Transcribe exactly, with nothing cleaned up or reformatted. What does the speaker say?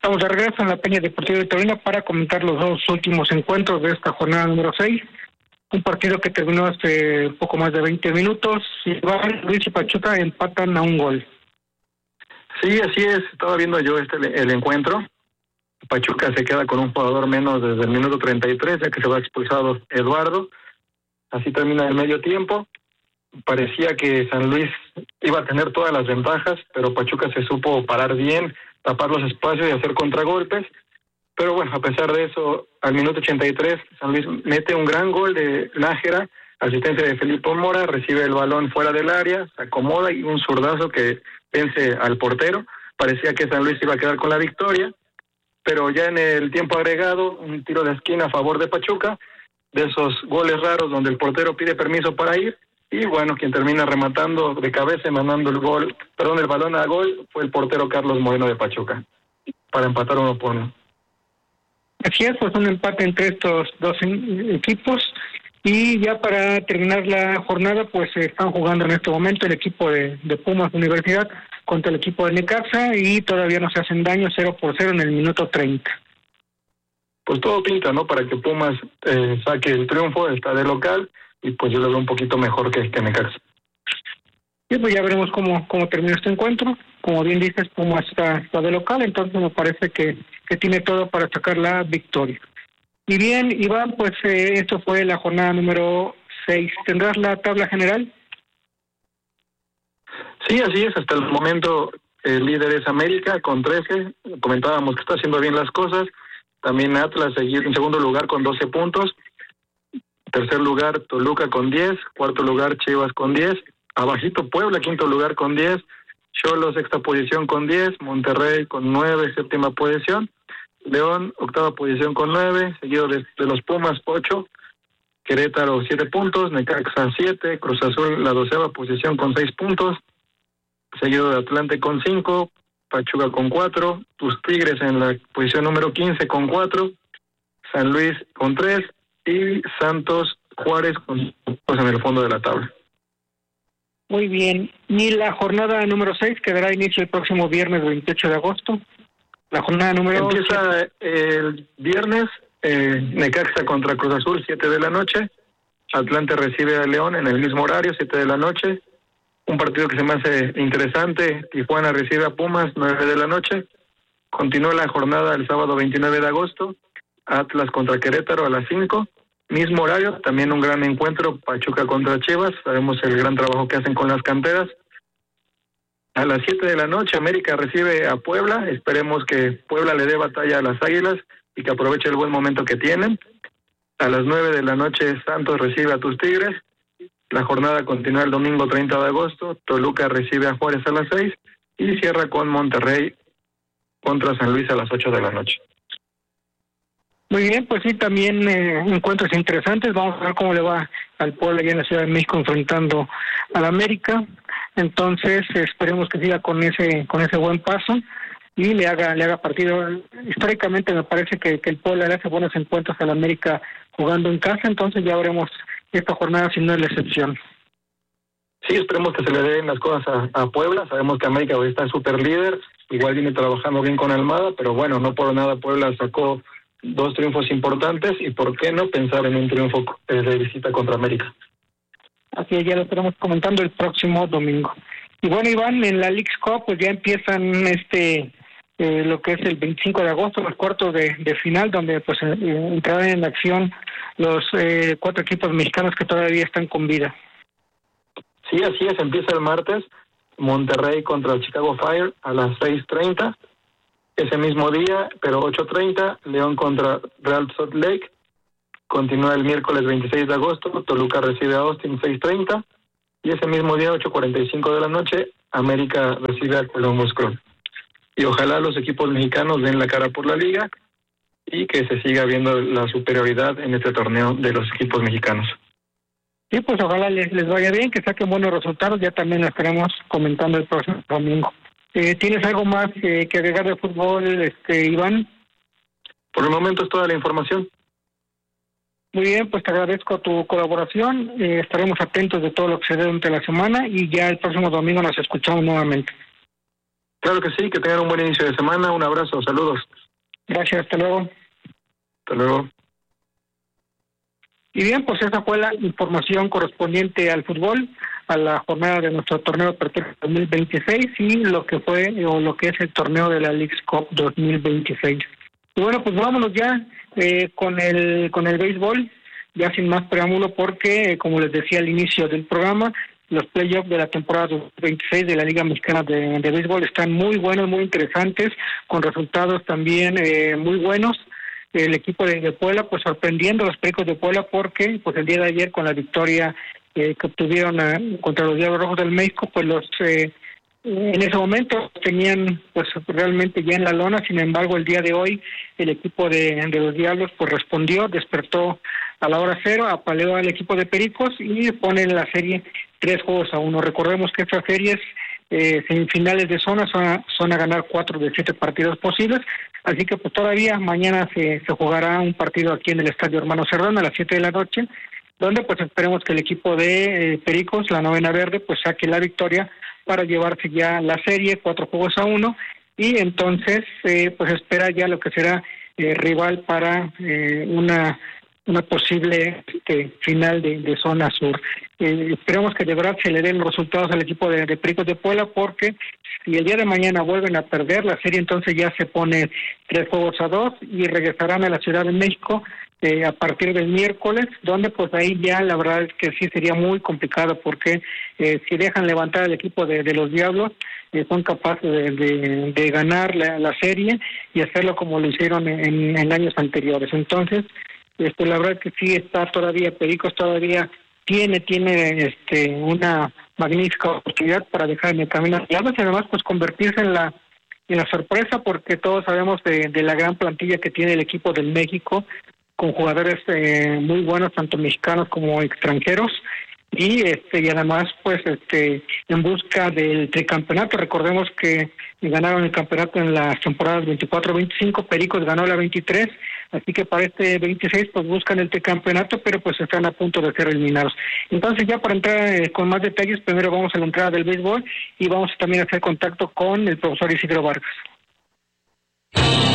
Estamos de regreso en la Peña Deportiva de Torino para comentar los dos últimos encuentros de esta jornada número seis. Un partido que terminó hace poco más de veinte minutos. Iván, Luis y Pachuca empatan a un gol. Sí, así es. Estaba viendo yo este el encuentro. Pachuca se queda con un jugador menos desde el minuto treinta y tres, ya que se va expulsado Eduardo. Así termina el medio tiempo. Parecía que San Luis iba a tener todas las ventajas, pero Pachuca se supo parar bien, tapar los espacios y hacer contragolpes. Pero bueno, a pesar de eso, al minuto ochenta y tres, San Luis mete un gran gol de Nájera, asistencia de Felipe Mora, recibe el balón fuera del área, se acomoda y un zurdazo que vence al portero. Parecía que San Luis iba a quedar con la victoria, pero ya en el tiempo agregado, un tiro de esquina a favor de Pachuca, de esos goles raros donde el portero pide permiso para ir, y bueno, quien termina rematando de cabeza y mandando el gol, perdón, el balón a gol, fue el portero Carlos Moreno de Pachuca, para empatar uno por uno. Así es, pues un empate entre estos dos equipos. Y ya para terminar la jornada, pues se están jugando en este momento el equipo de, de Pumas Universidad contra el equipo de Necaxa y todavía no se hacen daño, cero por cero en el minuto treinta. Pues todo pinta, ¿no? Para que Pumas eh, saque el triunfo, está de local, y pues yo lo veo un poquito mejor que, que Necaxa. Y pues ya veremos cómo, cómo termina este encuentro. Como bien dices, Pumas está, está de local, entonces me parece que, que tiene todo para sacar la victoria. Y bien, Iván, pues eh, esto fue la jornada número seis. ¿Tendrás la tabla general? Sí, así es. Hasta el momento el líder es América con trece. Comentábamos que está haciendo bien las cosas. También Atlas seguir en segundo lugar con doce puntos. Tercer lugar Toluca con diez. Cuarto lugar Chivas con diez. Abajito Puebla, quinto lugar con diez. Xolos, sexta posición con diez. Monterrey con nueve, séptima posición. León, octava posición con nueve, seguido de, de los Pumas, ocho, Querétaro, siete puntos, Necaxa, siete, Cruz Azul, la doceava posición con seis puntos, seguido de Atlante con cinco, Pachuca con cuatro, tus Tigres en la posición número quince con cuatro, San Luis con tres y Santos Juárez con pues en el fondo de la tabla. Muy bien, y la jornada número seis que dará inicio el próximo viernes veintiocho de agosto. La jornada número... Empieza el viernes, eh, Necaxa contra Cruz Azul, siete de la noche. Atlante recibe a León en el mismo horario, siete de la noche. Un partido que se me hace interesante. Tijuana recibe a Pumas, nueve de la noche. Continúa la jornada el sábado veintinueve de agosto. Atlas contra Querétaro a las cinco. Mismo horario, también un gran encuentro. Pachuca contra Chivas. Sabemos el gran trabajo que hacen con las canteras. A las siete de la noche, América recibe a Puebla. Esperemos que Puebla le dé batalla a las Águilas y que aproveche el buen momento que tienen. A las nueve de la noche, Santos recibe a tus Tigres. La jornada continúa el domingo treinta de agosto. Toluca recibe a Juárez a las seis y cierra con Monterrey contra San Luis a las ocho de la noche. Muy bien, pues sí, también eh, encuentros interesantes. Vamos a ver cómo le va al Puebla allá en la Ciudad de México enfrentando al América. Entonces esperemos que siga con ese con ese buen paso y le haga le haga partido. Históricamente me parece que, que el Puebla le hace buenos encuentros al América jugando en casa, entonces ya veremos esta jornada si no es la excepción. Sí, esperemos que se le den las cosas a, a Puebla. Sabemos que América hoy está súper líder, igual viene trabajando bien con Almada, pero bueno, no por nada Puebla sacó dos triunfos importantes y por qué no pensar en un triunfo de visita contra América. Así es, ya lo estaremos comentando el próximo domingo. Y bueno, Iván, en la Leagues Cup pues ya empiezan este eh, lo que es el veinticinco de agosto, los cuartos de, de final, donde pues eh, entrarán en acción los eh, cuatro equipos mexicanos que todavía están con vida. Sí, así es, empieza el martes, Monterrey contra Chicago Fire a las seis treinta. Ese mismo día, pero ocho treinta, León contra Real Salt Lake. Continúa el miércoles veintiséis de agosto, Toluca recibe a Austin seis treinta. Y ese mismo día, ocho cuarenta y cinco de la noche, América recibe a Columbus Crew. Y ojalá los equipos mexicanos den la cara por la liga y que se siga viendo la superioridad en este torneo de los equipos mexicanos. Sí, pues ojalá les, les vaya bien, que saquen buenos resultados, ya también lo estaremos comentando el próximo domingo. Eh, ¿Tienes algo más eh, que agregar de fútbol, este Iván? Por el momento es toda la información. Muy bien, pues te agradezco tu colaboración, eh, estaremos atentos de todo lo que se dé durante la semana y ya el próximo domingo nos escuchamos nuevamente. Claro que sí, que tengan un buen inicio de semana, un abrazo, saludos. Gracias, hasta luego. Hasta luego. Y bien, pues esa fue la información correspondiente al fútbol, a la jornada de nuestro torneo de apertura dos mil veintiséis y lo que fue o lo que es el torneo de la Leagues Cup dos mil veintiséis. Y bueno, pues vámonos ya eh, con el con el béisbol, ya sin más preámbulo, porque eh, como les decía al inicio del programa, los playoffs de la temporada dos mil veintiséis de la Liga Mexicana de, de Béisbol están muy buenos, muy interesantes, con resultados también eh, muy buenos. El equipo de, de Puebla, pues sorprendiendo a los Pericos de Puebla, porque pues el día de ayer con la victoria eh, que obtuvieron eh, contra los Diablos Rojos del México, pues los eh, en ese momento tenían pues realmente ya en la lona. Sin embargo, el día de hoy el equipo de, de los Diablos pues respondió, despertó a la hora cero, apaleó al equipo de Pericos y pone en la serie tres juegos a uno. Recordemos que estas series eh, semifinales de zona son a, son a ganar cuatro de siete partidos posibles, así que pues todavía mañana se, se jugará un partido aquí en el Estadio Hermano Cerdán a las siete de la noche, donde pues esperemos que el equipo de eh, Pericos, la novena verde, pues saque la victoria para llevarse ya la serie cuatro juegos a uno, y entonces eh, pues espera ya lo que será eh, rival para eh, una una posible este, final de, de zona sur. Eh, esperemos que de verdad se le den los resultados al equipo de, de Pericos de Puebla, porque si el día de mañana vuelven a perder la serie, entonces ya se pone tres juegos a dos y regresarán a la Ciudad de México eh, a partir del miércoles, donde pues ahí ya la verdad es que sí sería muy complicado, porque eh, si dejan levantar al equipo de, de los Diablos, eh, son capaces de, de, de ganar la, la serie y hacerlo como lo hicieron en, en años anteriores. Entonces, Este, la verdad que sí está todavía, Pericos todavía tiene, tiene este una magnífica oportunidad para dejar en el camino y además pues convertirse en la en la sorpresa, porque todos sabemos de, de la gran plantilla que tiene el equipo del México, con jugadores eh, muy buenos, tanto mexicanos como extranjeros, y este y además pues este en busca del tricampeonato. Recordemos que ganaron el campeonato en las temporadas veinticuatro veinticinco, Pericos ganó la veintitrés, así que para este veintiséis pues buscan el tricampeonato, pero pues están a punto de ser eliminados. Entonces ya para entrar eh, con más detalles, primero vamos a la entrada del béisbol y vamos también a hacer contacto con el profesor Isidro Vargas.